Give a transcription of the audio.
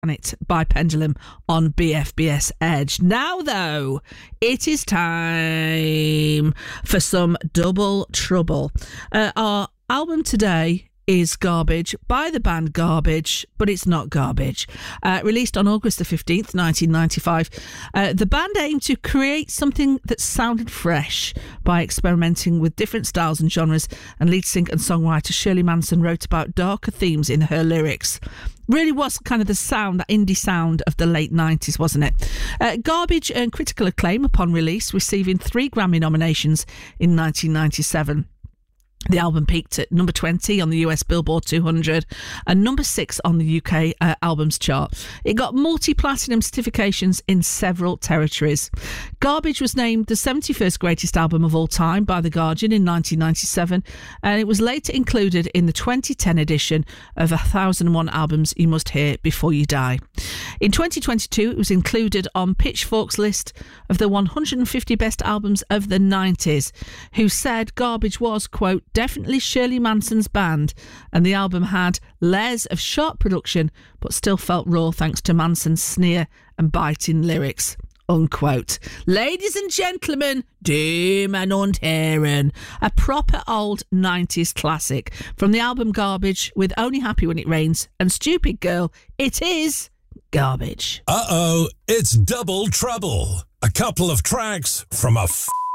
It by Pendulum on BFBS Edge. Now, though, it is time for some Double Trouble. Our album today is Garbage by the band Garbage, but it's not garbage. Released on August the 15th, 1995, the band aimed to create something that sounded fresh by experimenting with different styles and genres, and lead singer and songwriter Shirley Manson wrote about darker themes in her lyrics. Really was kind of the sound, that indie sound of the late 90s, wasn't it? Garbage earned critical acclaim upon release, receiving 3 Grammy nominations in 1997. The album peaked at number 20 on the US Billboard 200 and number 6 on the UK albums chart. It got multi-platinum certifications in several territories. Garbage was named the 71st greatest album of all time by The Guardian in 1997, and it was later included in the 2010 edition of 1001 Albums You Must Hear Before You Die. In 2022, it was included on Pitchfork's list of the 150 best albums of the 90s, who said Garbage was, quote, definitely Shirley Manson's band, and the album had layers of sharp production but still felt raw thanks to Manson's sneer and biting lyrics, unquote. Ladies and gentlemen, Damen und Herren, a proper old 90s classic from the album Garbage, with Only Happy When It Rains and Stupid Girl. It is Garbage. It's Double Trouble. A couple of tracks from a